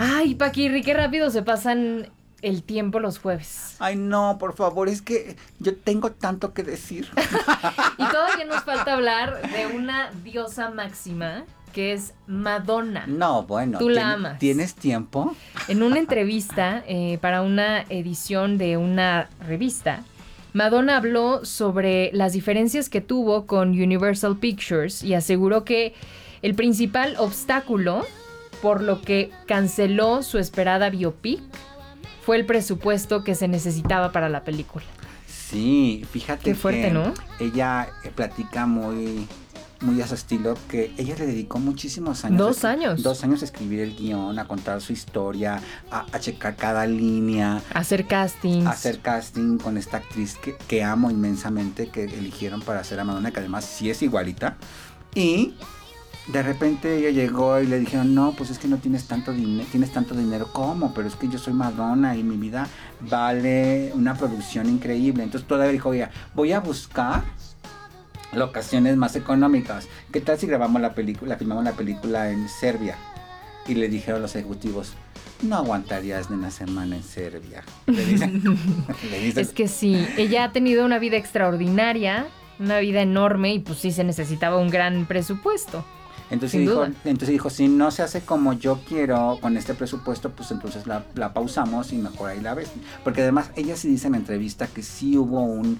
Ay, Paquirri, qué rápido se pasan el tiempo los jueves. Ay, no, por favor, es que yo tengo tanto que decir. Y todavía nos falta hablar de una diosa máxima, que es Madonna. No, bueno. Tú la amas. ¿Tienes tiempo? En una entrevista para una edición de una revista, Madonna habló sobre las diferencias que tuvo con Universal Pictures y aseguró que el principal obstáculo por lo que canceló su esperada biopic fue el presupuesto que se necesitaba para la película. Sí, fíjate qué fuerte, que ¿no? Ella platica muy a su estilo, que ella le dedicó muchísimos años. 2 años. 2 años a escribir el guión, a contar su historia, a checar cada línea. Hacer castings. Hacer casting con esta actriz que amo inmensamente, que eligieron para hacer a Madonna, que además sí es igualita. Y de repente ella llegó y le dijeron, no, pues es que no tienes tanto dinero. ¿Cómo? Pero es que yo soy Madonna y mi vida vale una producción increíble. Entonces todavía dijo, oiga, voy a buscar locaciones más económicas. ¿Qué tal si filmamos la película en Serbia? Y le dijeron los ejecutivos, no aguantarías ni una semana en Serbia. Le dicen. Es que sí, ella ha tenido una vida extraordinaria, una vida enorme y pues sí se necesitaba un gran presupuesto. Entonces dijo, si no se hace como yo quiero con este presupuesto, pues entonces la pausamos y mejor ahí la ves. Porque además ella sí dice en la entrevista que sí hubo un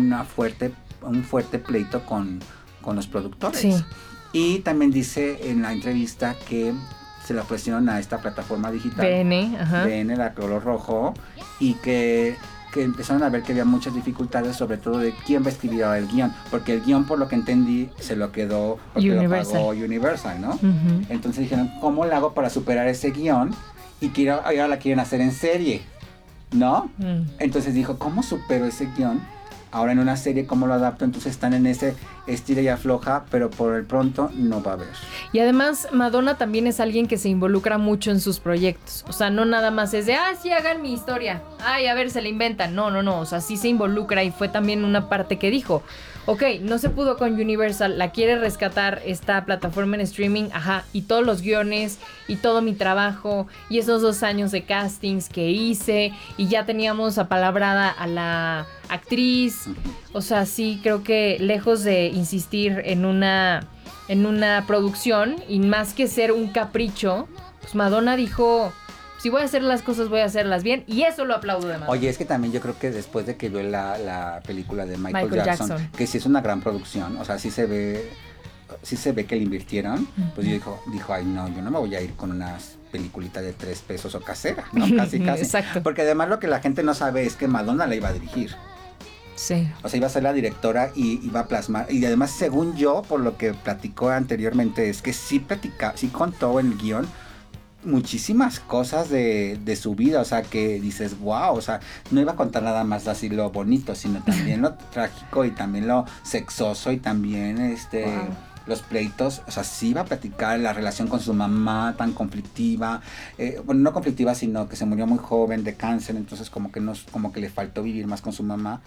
fuerte pleito con los productores. Sí. Y también dice en la entrevista que se le ofrecieron a esta plataforma digital. BN, la color rojo, y que empezaron a ver que había muchas dificultades, sobre todo de quién va a escribir ahora el guión, porque el guión, por lo que entendí, se lo quedó porque Universal. lo pagó Universal, ¿no? Uh-huh. Entonces dijeron, ¿cómo lo hago para superar ese guión? Y ahora la quieren hacer en serie, ¿no? Entonces dijo, ¿cómo supero ese guión? Ahora en una serie, ¿cómo lo adapto? Entonces están en ese estilo y afloja, pero por el pronto no va a haber. Y además Madonna también es alguien que se involucra mucho en sus proyectos. O sea, no nada más es de, sí, hagan mi historia. Ay, a ver, se la inventan. No. O sea, sí se involucra y fue también una parte que dijo, ok, no se pudo con Universal, la quiere rescatar esta plataforma en streaming, y todos los guiones y todo mi trabajo y esos 2 años de castings que hice y ya teníamos apalabrada a la actriz. O sea, sí, creo que lejos de insistir en una producción y más que ser un capricho, pues Madonna dijo, si voy a hacer las cosas, voy a hacerlas bien, y eso lo aplaudo de Madonna. Oye, es que también yo creo que después de que vio la película de Michael Jackson, que sí es una gran producción, o sea, sí se ve que le invirtieron, pues dijo, ay no, yo no me voy a ir con unas peliculita de 3 pesos o casera, ¿no? Casi. Exacto. Porque además lo que la gente no sabe es que Madonna la iba a dirigir. Sí. O sea, iba a ser la directora y iba a plasmar. Y además, según yo, por lo que platicó anteriormente, es que sí contó en el guión muchísimas cosas de su vida. O sea, que dices, wow, o sea, no iba a contar nada más así lo bonito, sino también lo trágico y también lo sexoso y también wow, los pleitos. O sea, sí iba a platicar la relación con su mamá tan conflictiva. Bueno, no conflictiva, sino que se murió muy joven de cáncer, entonces como que le faltó vivir más con su mamá.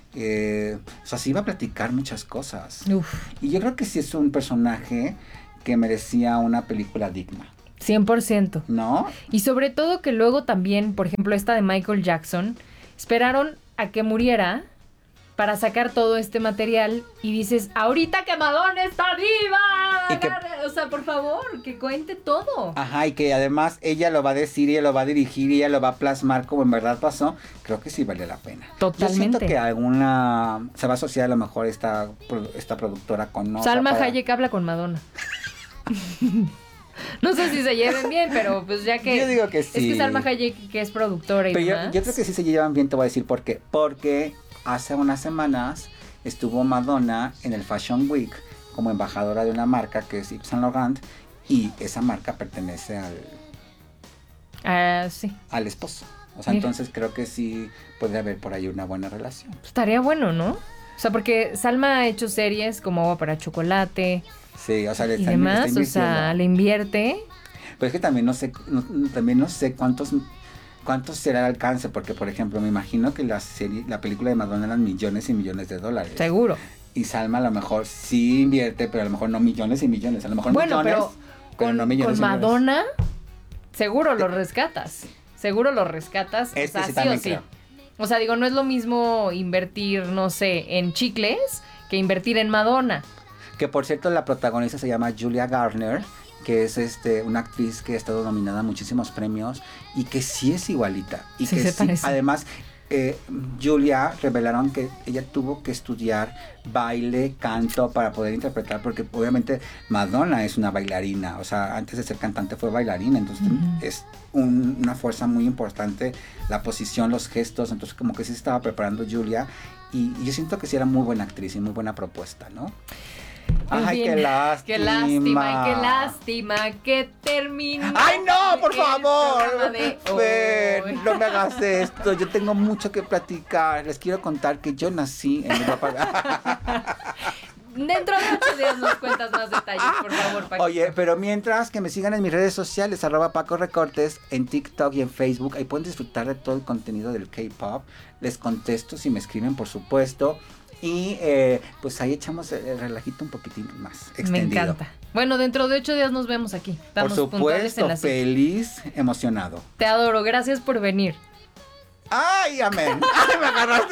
O sea, sí iba a platicar muchas cosas. Uf. Y yo creo que sí es un personaje que merecía una película digna. 100%. ¿No? Y sobre todo que luego también, por ejemplo, esta de Michael Jackson, esperaron a que muriera para sacar todo este material y dices, ahorita que Madonna está viva, o sea, por favor, que cuente todo. Y que además ella lo va a decir, ella lo va a dirigir, ella lo va a plasmar como en verdad pasó. Creo que sí vale la pena. Totalmente. Yo siento que se va a asociar a lo mejor esta productora con Salma Hayek habla con Madonna. No sé si se lleven bien, pero pues ya que... Yo digo que sí. Es que Salma Hayek, que es productora y pero demás. Yo creo que sí se llevan bien, te voy a decir por qué. Porque hace unas semanas estuvo Madonna en el Fashion Week como embajadora de una marca que es Yves Saint Laurent, y esa marca pertenece al esposo. O sea, mira, entonces creo que sí puede haber por ahí una buena relación. Estaría bueno, ¿no? O sea, porque Salma ha hecho series como Agua para Chocolate. Sí, o sea, y demás, o sea, le invierte. Pero es que también no sé cuántos será el alcance, porque por ejemplo me imagino que la película de Madonna eran millones y millones de dólares. Seguro. Y Salma a lo mejor sí invierte, pero a lo mejor no millones y millones, a lo mejor millones, pero no millones. Con Madonna seguro lo rescatas. Seguro lo rescatas. Es o sea, que sí, sí también o sí. creo. O sea, digo, no es lo mismo invertir, no sé, en chicles que invertir en Madonna. Que por cierto, la protagonista se llama Julia Garner, que es una actriz que ha estado nominada a muchísimos premios y que sí es igualita. Y Sí, que se sí, parece. además, Julia revelaron que ella tuvo que estudiar baile, canto para poder interpretar, porque obviamente Madonna es una bailarina, o sea, antes de ser cantante fue bailarina, entonces es una fuerza muy importante, la posición, los gestos, entonces como que sí se estaba preparando Julia y yo siento que sí era muy buena actriz y muy buena propuesta, ¿no? Ay, Bien, qué lástima. Qué lástima, qué lástima que terminó. ¡Ay, no, por el favor! programa de Ven, hoy. no me hagas esto. Yo tengo mucho que platicar. Les quiero contar que yo nací en Europa. Dentro de 8 días nos cuentas más detalles, por favor, Paquito. Oye, pero mientras que me sigan en mis redes sociales, @PacoRecortes, en TikTok y en Facebook, ahí pueden disfrutar de todo el contenido del K-Pop. Les contesto si me escriben, por supuesto. Y pues ahí echamos el relajito un poquitín más extendido. Me encanta. Bueno, dentro de 8 días nos vemos aquí. Por Estamos puntuales en supuesto, la cita. feliz, emocionado. Te adoro, gracias por venir. ¡Ay, amén! ¡Ay, me agarraste!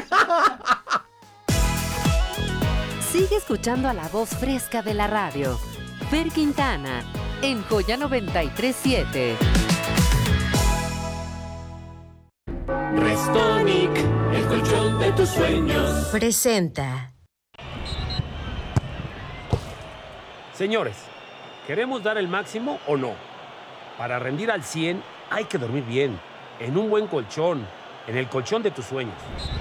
Sigue escuchando a la voz fresca de la radio. Fer Quintana, en Joya 93.7. Restonic, el colchón de tus sueños. Presenta. Señores, ¿queremos dar el máximo o no? Para rendir al 100 hay que dormir bien, en un buen colchón, en el colchón de tus sueños.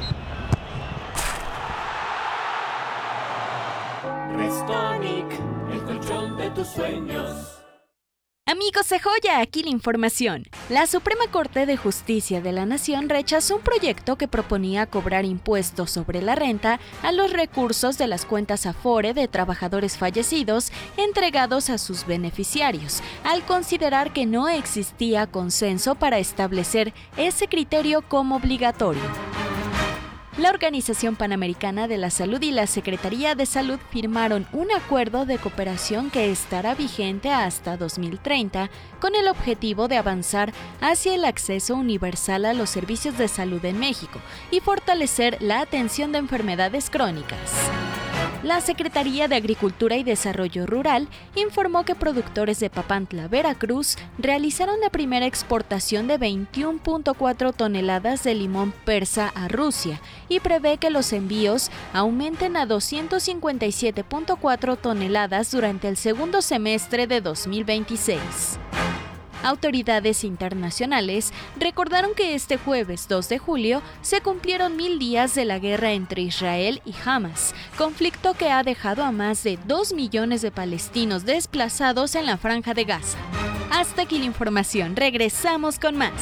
Restonic, el colchón de tus sueños. Amigos de Joya, aquí la información. La Suprema Corte de Justicia de la Nación rechazó un proyecto que proponía cobrar impuestos sobre la renta a los recursos de las cuentas Afore de trabajadores fallecidos entregados a sus beneficiarios, al considerar que no existía consenso para establecer ese criterio como obligatorio. La Organización Panamericana de la Salud y la Secretaría de Salud firmaron un acuerdo de cooperación que estará vigente hasta 2030 con el objetivo de avanzar hacia el acceso universal a los servicios de salud en México y fortalecer la atención de enfermedades crónicas. La Secretaría de Agricultura y Desarrollo Rural informó que productores de Papantla, Veracruz, realizaron la primera exportación de 21.4 toneladas de limón persa a Rusia y prevé que los envíos aumenten a 257.4 toneladas durante el segundo semestre de 2026. Autoridades internacionales recordaron que este jueves 2 de julio se cumplieron 1000 días de la guerra entre Israel y Hamas, conflicto que ha dejado a más de 2 millones de palestinos desplazados en la Franja de Gaza. Hasta aquí la información, regresamos con más.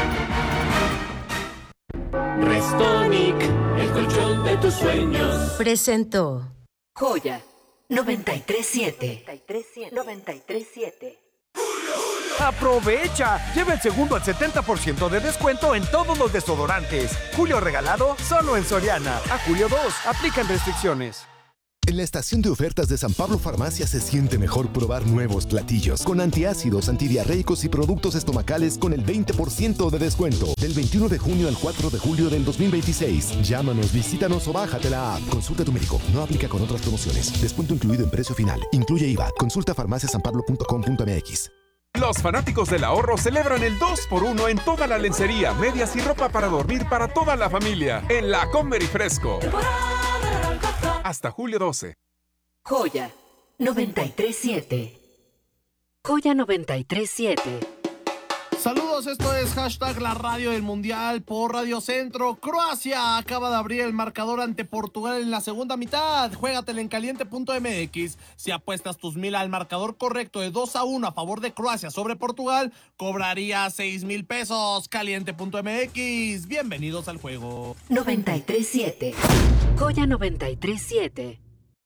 Restonic, el colchón de tus sueños. Presentó. Joya 93.7. 93.7. ¡Aprovecha! Lleva el segundo al 70% de descuento en todos los desodorantes. Julio regalado solo en Soriana. A julio 2. Aplican restricciones. En la estación de ofertas de San Pablo Farmacia se siente mejor probar nuevos platillos con antiácidos, antidiarreicos y productos estomacales con el 20% de descuento. Del 21 de junio al 4 de julio del 2026. Llámanos, visítanos o bájate la app. Consulta a tu médico. No aplica con otras promociones. Descuento incluido en precio final. Incluye IVA. Consulta farmaciasanpablo.com.mx. Los fanáticos del ahorro celebran el 2x1 en toda la lencería, medias y ropa para dormir para toda la familia en la Comer y Fresco. Hasta julio 12. Joya 93.7. Joya 93.7. Saludos, esto es hashtag la radio del mundial por Radio Centro. Croacia acaba de abrir el marcador ante Portugal en la segunda mitad. Juégatela en caliente.mx. Si apuestas tus 1000 al marcador correcto de 2-1 a favor de Croacia sobre Portugal, cobraría 6,000 pesos. Caliente.mx. Bienvenidos al juego. 93.7. Joya 93.7.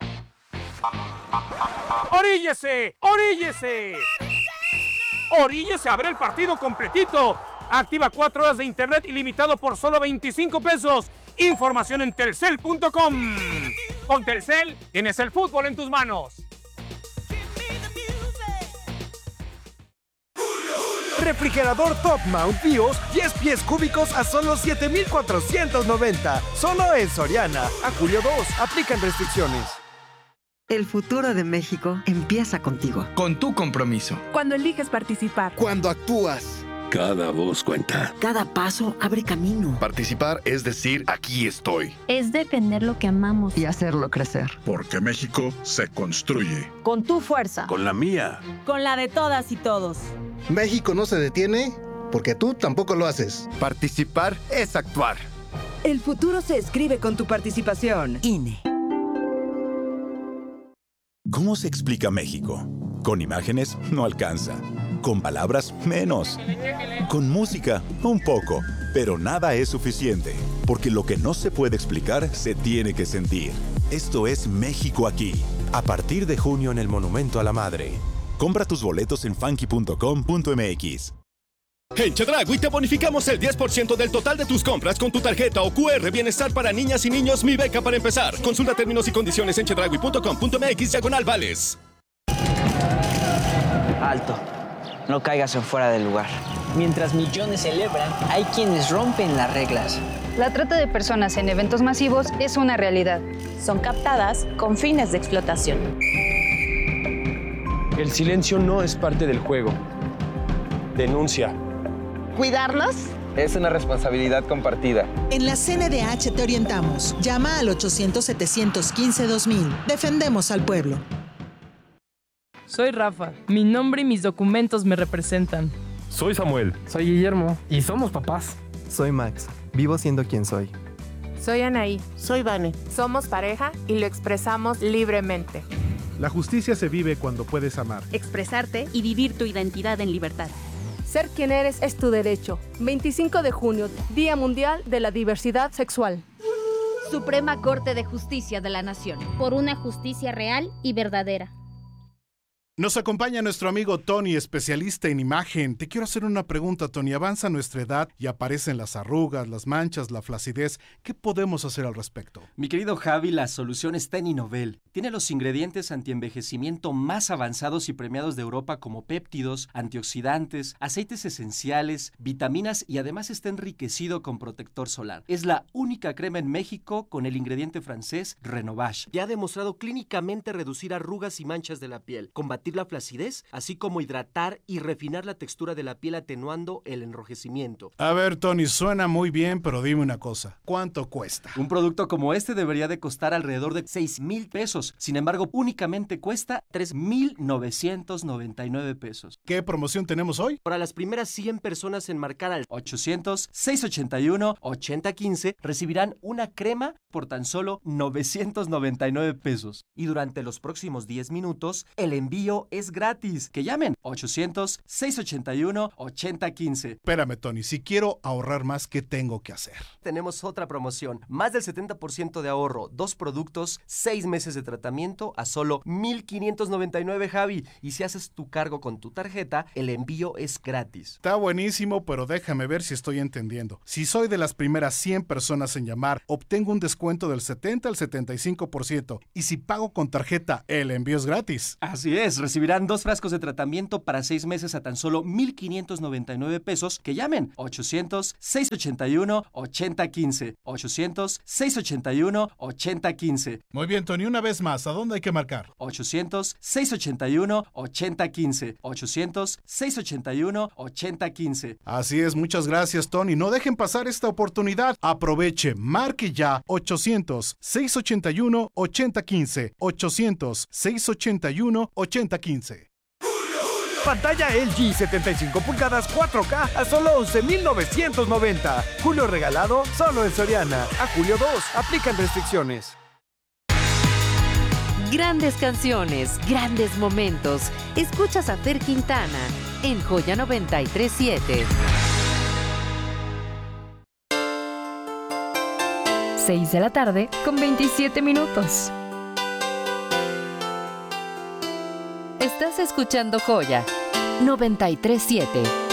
¡Oríllese! ¡Oríllese! ¡Oríllese a ver el partido completito! Activa 4 horas de internet ilimitado por solo 25 pesos. Información en telcel.com. Con Telcel tienes el fútbol en tus manos. Refrigerador Top Mount Bios 10 pies cúbicos a solo 7,490. Solo en Soriana. A julio 2. Aplican restricciones. El futuro de México empieza contigo. Con tu compromiso. Cuando eliges participar. Cuando actúas. Cada voz cuenta. Cada paso abre camino. Participar es decir, aquí estoy. Es defender lo que amamos. Y hacerlo crecer. Porque México se construye. Con tu fuerza. Con la mía. Con la de todas y todos. México no se detiene porque tú tampoco lo haces. Participar es actuar. El futuro se escribe con tu participación. INE. ¿Cómo se explica México? Con imágenes no alcanza. Con palabras menos. Con música un poco. Pero nada es suficiente. Porque lo que no se puede explicar se tiene que sentir. Esto es México aquí. A partir de junio en el Monumento a la Madre. Compra tus boletos en funky.com.mx. En Chedraui te bonificamos el 10% del total de tus compras con tu tarjeta o QR Bienestar para niñas y niños Mi Beca para empezar. Consulta términos y condiciones en chedraui.com.mx/vales. Alto, no caigas en fuera del lugar. Mientras millones celebran, hay quienes rompen las reglas. La trata de personas en eventos masivos es una realidad. Son captadas con fines de explotación. El silencio no es parte del juego. Denuncia. ¿Cuidarnos? Es una responsabilidad compartida. En la CNDH te orientamos. Llama al 800-715-2000. Defendemos al pueblo. Soy Rafa. Mi nombre y mis documentos me representan. Soy Samuel. Soy Guillermo. Y somos papás. Soy Max. Vivo siendo quien soy. Soy Anaí. Soy Vane. Somos pareja y lo expresamos libremente. La justicia se vive cuando puedes amar. Expresarte y vivir tu identidad en libertad. Ser quien eres es tu derecho. 25 de junio, Día Mundial de la Diversidad Sexual. Suprema Corte de Justicia de la Nación. Por una justicia real y verdadera. Nos acompaña nuestro amigo Tony, especialista en imagen. Te quiero hacer una pregunta, Tony. Avanza nuestra edad y aparecen las arrugas, las manchas, la flacidez. ¿Qué podemos hacer al respecto? Mi querido Javi, la solución está en Inovel. Tiene los ingredientes antienvejecimiento más avanzados y premiados de Europa como péptidos, antioxidantes, aceites esenciales, vitaminas y además está enriquecido con protector solar. Es la única crema en México con el ingrediente francés Renovage. Ya ha demostrado clínicamente reducir arrugas y manchas de la piel, combatir la flacidez, así como hidratar y refinar la textura de la piel atenuando el enrojecimiento. A ver, Tony, suena muy bien, pero dime una cosa. ¿Cuánto cuesta? Un producto como este debería de costar alrededor de 6,000 pesos. Sin embargo, únicamente cuesta 3,999 pesos. ¿Qué promoción tenemos hoy? Para las primeras 100 personas en marcar al 800-681-8015 recibirán una crema por tan solo 999 pesos. Y durante los próximos 10 minutos, el envío es gratis. Que llamen 800-681-8015. Espérame, Tony, si quiero ahorrar más, ¿qué tengo que hacer? Tenemos otra promoción. Más del 70% de ahorro. 2 productos, 6 meses de tratamiento a solo 1,599, Javi. Y si haces tu cargo con tu tarjeta, el envío es gratis. Está buenísimo, pero déjame ver si estoy entendiendo. Si soy de las primeras 100 personas en llamar, obtengo un descuento del 70 al 75%. Y si pago con tarjeta, el envío es gratis. Así es, recibirán 2 frascos de tratamiento para 6 meses a tan solo 1,599 pesos. Que llamen 800-681-8015. 800-681-8015. Muy bien, Tony, una vez más, ¿a dónde hay que marcar? 800-681-8015. 800-681-8015. Así es, muchas gracias, Tony. No dejen pasar esta oportunidad. Aproveche, marque ya 800-681-8015. 800-681-8015. Pantalla LG 75 pulgadas 4K a solo 11,990. Julio regalado solo en Soriana. A julio 2. Aplican restricciones. Grandes canciones, grandes momentos. Escuchas a Fer Quintana en Joya 93.7. 6 de la tarde con 27 minutos. Estás escuchando Joya 93.7.